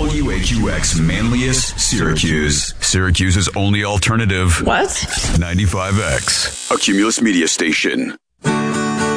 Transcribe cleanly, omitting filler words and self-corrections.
WAQX Manlius, Syracuse. Syracuse's only alternative. What? 95X. A Cumulus Media Station.